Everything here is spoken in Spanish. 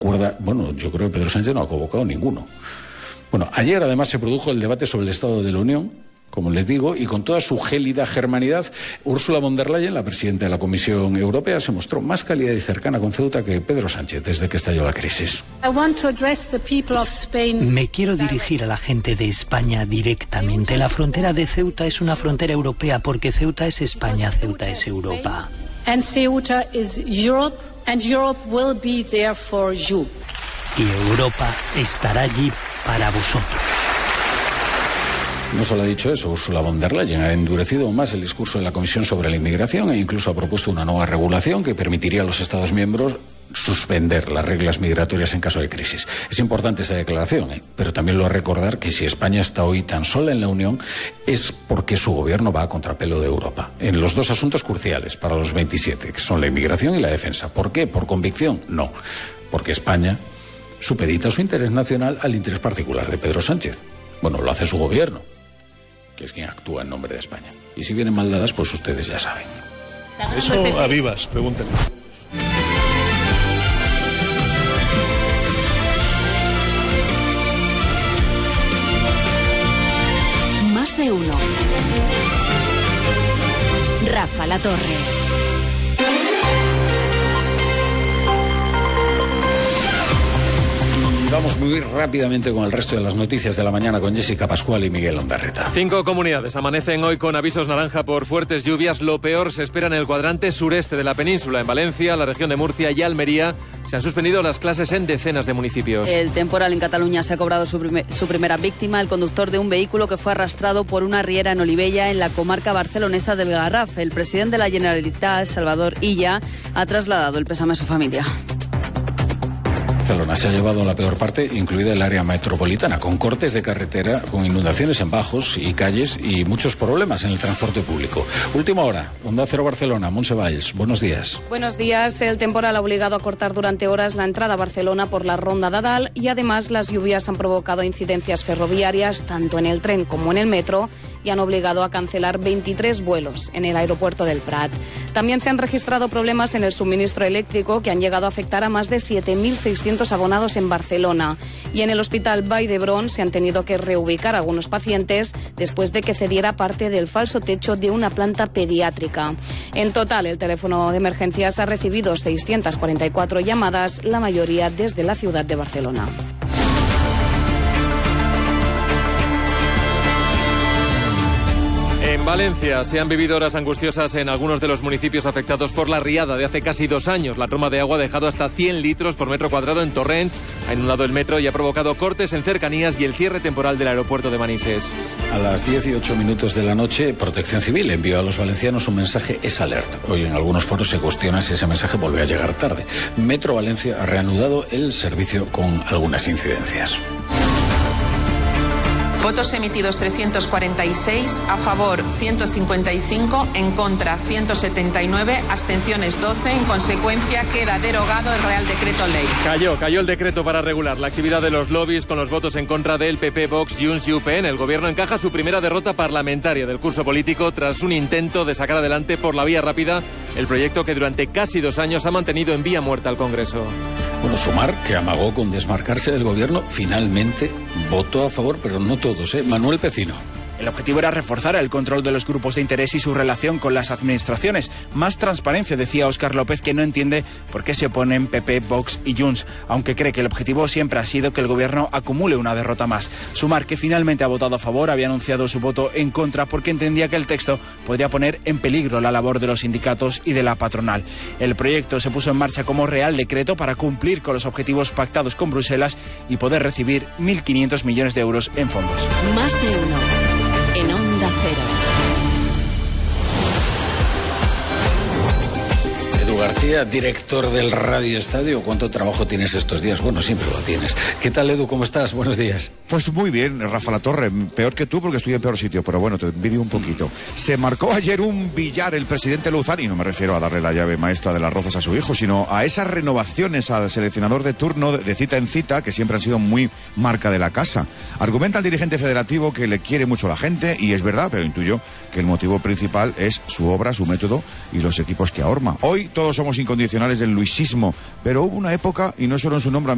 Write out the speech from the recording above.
Bueno, yo creo que Pedro Sánchez no ha convocado ninguno. Bueno, ayer además se produjo el debate sobre el Estado de la Unión, como les digo, y con toda su gélida germanidad, Ursula von der Leyen, la presidenta de la Comisión Europea, se mostró más cálida y cercana con Ceuta que Pedro Sánchez desde que estalló la crisis. Me quiero dirigir a la gente de España directamente. La frontera de Ceuta es una frontera europea porque Ceuta es España, Ceuta es Europa. And Ceuta is Europe, and Europe will be there for you. Y Europa estará allí para vosotros. No solo ha dicho eso, Ursula von der Leyen ha endurecido aún más el discurso de la Comisión sobre la inmigración e incluso ha propuesto una nueva regulación que permitiría a los Estados miembros suspender las reglas migratorias en caso de crisis. Es importante esta declaración, pero también lo ha recordar que si España está hoy tan sola en la Unión es porque su gobierno va a contrapelo de Europa en los dos asuntos cruciales para los 27, que son la inmigración y la defensa. ¿Por qué? ¿Por convicción? No, porque España supedita su interés nacional al interés particular de Pedro Sánchez. Bueno, lo hace su gobierno, que es quien actúa en nombre de España. Y si vienen mal dadas, pues ustedes ya saben. Eso a vivas, pregúntenle. Más de uno. Rafa La Torre. Vamos muy rápidamente con el resto de las noticias de la mañana con Jessica Pascual y Miguel Ondarreta. 5 comunidades amanecen hoy con avisos naranja por fuertes lluvias. Lo peor se espera en el cuadrante sureste de la península. En Valencia, la región de Murcia y Almería se han suspendido las clases en decenas de municipios. El temporal en Cataluña se ha cobrado su primera víctima, el conductor de un vehículo que fue arrastrado por una riera en Olivella, en la comarca barcelonesa del Garraf. El presidente de la Generalitat, Salvador Illa, ha trasladado el pésame a su familia. Barcelona se ha llevado la peor parte, incluida el área metropolitana, con cortes de carretera, con inundaciones en bajos y calles y muchos problemas en el transporte público. Última hora, Onda Cero Barcelona, Montse Valls, buenos días. Buenos días. El temporal ha obligado a cortar durante horas la entrada a Barcelona por la Ronda d'Adal y además las lluvias han provocado incidencias ferroviarias tanto en el tren como en el metro y han obligado a cancelar 23 vuelos en el aeropuerto del Prat. También se han registrado problemas en el suministro eléctrico que han llegado a afectar a más de 7.600 abonados en Barcelona. Y en el Hospital Vall d'Hebron se han tenido que reubicar algunos pacientes después de que cediera parte del falso techo de una planta pediátrica. En total, el teléfono de emergencias ha recibido 644 llamadas, la mayoría desde la ciudad de Barcelona. En Valencia se han vivido horas angustiosas en algunos de los municipios afectados por la riada de hace casi 2 años. La toma de agua ha dejado hasta 100 litros por metro cuadrado en Torrent, ha inundado el metro y ha provocado cortes en cercanías y el cierre temporal del aeropuerto de Manises. A las 18 minutos de la noche, Protección Civil envió a los valencianos un mensaje S-Alert. Hoy en algunos foros se cuestiona si ese mensaje volvió a llegar tarde. Metro Valencia ha reanudado el servicio con algunas incidencias. Votos emitidos 346, a favor 155, en contra 179, abstenciones 12. En consecuencia, queda derogado el Real Decreto Ley. Cayó el decreto para regular la actividad de los lobbies con los votos en contra del PP, Vox, Junts y UPN. El gobierno encaja su primera derrota parlamentaria del curso político tras un intento de sacar adelante por la vía rápida el proyecto que durante casi 2 años ha mantenido en vía muerta al Congreso. Bueno, Sumar, que amagó con desmarcarse del gobierno, finalmente votó a favor, pero no todos, ¿eh? Manuel Pecino. El objetivo era reforzar el control de los grupos de interés y su relación con las administraciones. Más transparencia, decía Óscar López, que no entiende por qué se oponen PP, Vox y Junts, aunque cree que el objetivo siempre ha sido que el gobierno acumule una derrota más. Sumar, que finalmente ha votado a favor, había anunciado su voto en contra porque entendía que el texto podría poner en peligro la labor de los sindicatos y de la patronal. El proyecto se puso en marcha como Real Decreto para cumplir con los objetivos pactados con Bruselas y poder recibir 1.500 millones de euros en fondos. Más de uno. En Onda Cero. Edu García, director del Radio Estadio. ¿Cuánto trabajo tienes estos días? Bueno, siempre lo tienes. ¿Qué tal, Edu? ¿Cómo estás? Buenos días. Pues muy bien, Rafa La Torre. Peor que tú porque estoy en peor sitio, pero bueno, te envidio un poquito. Se marcó ayer un billar el presidente Luzán, y no me refiero a darle la llave maestra de las rozas a su hijo, sino a esas renovaciones al seleccionador de turno de cita en cita, que siempre han sido muy marca de la casa. Argumenta el dirigente federativo que le quiere mucho la gente, y es verdad, pero intuyo que el motivo principal es su obra, su método y los equipos que ahorma. Hoy todos somos incondicionales del luisismo, pero hubo una época, y no solo en su nombramiento,